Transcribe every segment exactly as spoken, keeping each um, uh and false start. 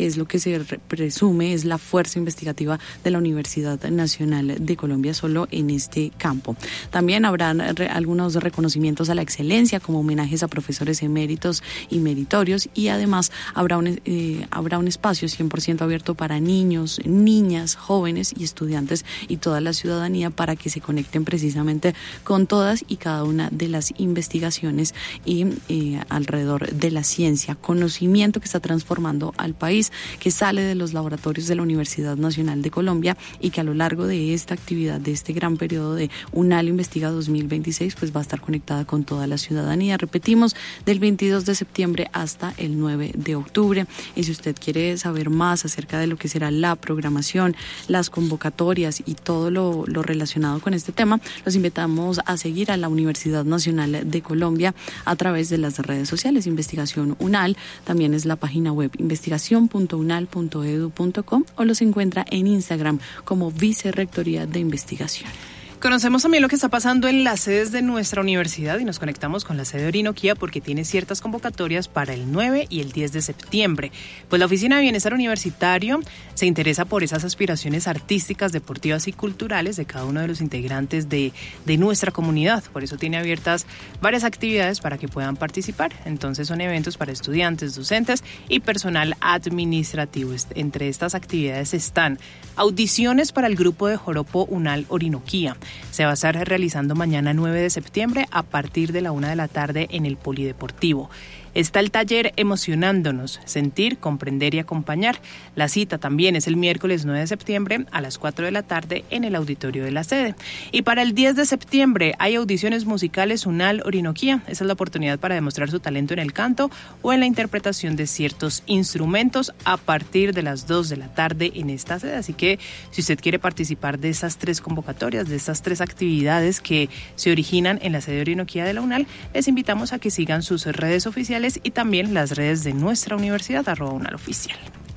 que es lo que se re- presume es la fuerza investigativa de la Universidad Nacional de Colombia solo en este campo. También habrán re- algunos reconocimientos a la excelencia, como homenajes a profesores eméritos y meritorios, y además habrá un, eh, habrá un espacio cien por ciento abierto para niños, niñas, jóvenes y estudiantes y toda la ciudadanía para que se conecten precisamente con todas y cada una de las investigaciones y eh, alrededor de la ciencia, conocimiento que está transformando al país, que sale de los laboratorios de la Universidad Nacional de Colombia y que a lo largo de esta actividad, de este gran periodo de UNAL Investiga dos mil veintiséis, pues va a estar conectada con toda la ciudadanía. Repetimos, del veintidós de septiembre hasta el nueve de octubre. Y si usted quiere saber más acerca de lo que será la programación, las convocatorias y todo lo, lo relacionado con este tema, los invitamos a seguir a la Universidad Nacional de Colombia a través de las redes sociales. Investigación UNAL, también es la página web investigación punto unal punto edu punto com o los encuentra en Instagram como Vicerrectoría de Investigación. Conocemos también lo que está pasando en las sedes de nuestra universidad y nos conectamos con la sede de Orinoquía porque tiene ciertas convocatorias para el nueve y el diez de septiembre. Pues la Oficina de Bienestar Universitario se interesa por esas aspiraciones artísticas, deportivas y culturales de cada uno de los integrantes de, de nuestra comunidad. Por eso tiene abiertas varias actividades para que puedan participar. Entonces son eventos para estudiantes, docentes y personal administrativo. Entre estas actividades están audiciones para el grupo de Joropo UNAL Orinoquía. Se va a estar realizando mañana nueve de septiembre a partir de la una de la tarde en el Polideportivo. Está el taller Emocionándonos, sentir, comprender y acompañar. La cita también es el miércoles nueve de septiembre a las cuatro de la tarde en el auditorio de la sede. Y para el diez de septiembre hay audiciones musicales UNAL Orinoquía. Esa es la oportunidad para demostrar su talento en el canto o en la interpretación de ciertos instrumentos a partir de las dos de la tarde en esta sede. Así que si usted quiere participar de esas tres convocatorias, de estas tres actividades que se originan en la sede Orinoquía de la UNAL, les invitamos a que sigan sus redes oficiales y también las redes de nuestra universidad, arroba UNAL oficial.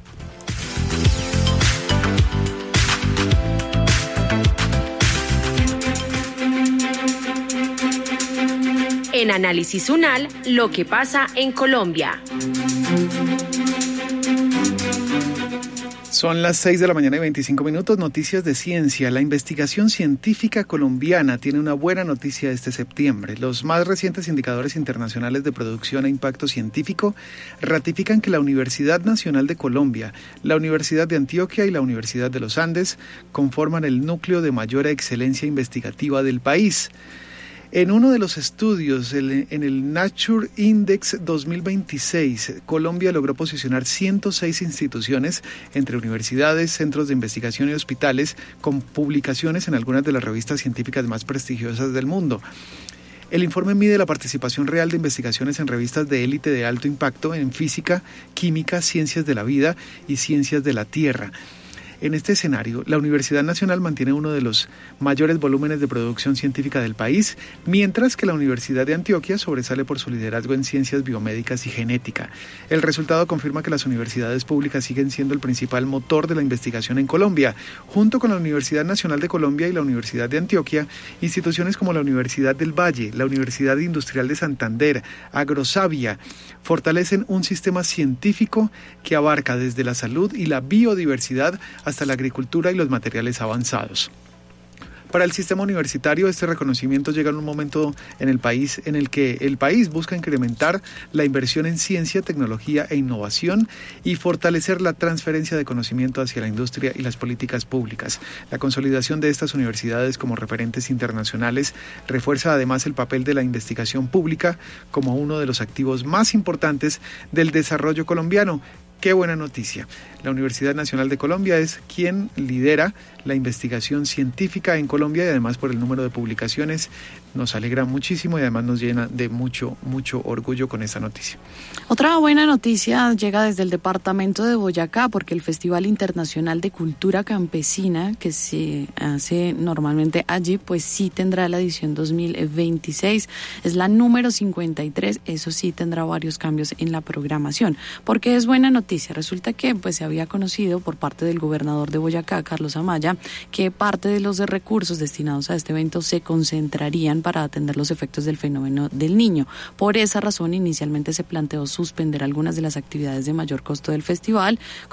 En Análisis UNAL, lo que pasa en Colombia. Son las seis de la mañana y veinticinco minutos, noticias de ciencia. La investigación científica colombiana tiene una buena noticia este septiembre. Los más recientes indicadores internacionales de producción e impacto científico ratifican que la Universidad Nacional de Colombia, la Universidad de Antioquia y la Universidad de los Andes conforman el núcleo de mayor excelencia investigativa del país. En uno de los estudios, el, en el Nature Index dos mil veintiséis, Colombia logró posicionar ciento seis instituciones entre universidades, centros de investigación y hospitales con publicaciones en algunas de las revistas científicas más prestigiosas del mundo. El informe mide la participación real de investigaciones en revistas de élite de alto impacto en física, química, ciencias de la vida y ciencias de la tierra. En este escenario, la Universidad Nacional mantiene uno de los mayores volúmenes de producción científica del país, mientras que la Universidad de Antioquia sobresale por su liderazgo en ciencias biomédicas y genética. El resultado confirma que las universidades públicas siguen siendo el principal motor de la investigación en Colombia. Junto con la Universidad Nacional de Colombia y la Universidad de Antioquia, instituciones como la Universidad del Valle, la Universidad Industrial de Santander, Agrosavia, fortalecen un sistema científico que abarca desde la salud y la biodiversidad hasta la agricultura y los materiales avanzados. Para el sistema universitario, este reconocimiento llega en un momento en el país en el que el país busca incrementar la inversión en ciencia, tecnología e innovación y fortalecer la transferencia de conocimiento hacia la industria y las políticas públicas. La consolidación de estas universidades como referentes internacionales refuerza además el papel de la investigación pública como uno de los activos más importantes del desarrollo colombiano. ¡Qué buena noticia! La Universidad Nacional de Colombia es quien lidera la investigación científica en Colombia y además por el número de publicaciones nos alegra muchísimo y además nos llena de mucho, mucho orgullo con esta noticia. Otra buena noticia llega desde el departamento de Boyacá porque el Festival Internacional de Cultura Campesina que se hace normalmente allí pues sí tendrá la edición dos mil veintiséis, es la número cincuenta y tres, eso sí tendrá varios cambios en la programación. Porque es buena noticia, resulta que pues se había conocido por parte del gobernador de Boyacá, Carlos Amaya, que parte de los recursos destinados a este evento se concentrarían para atender los efectos del fenómeno del Niño. Por esa razón, inicialmente se planteó suspender algunas de las actividades de mayor costo del festival,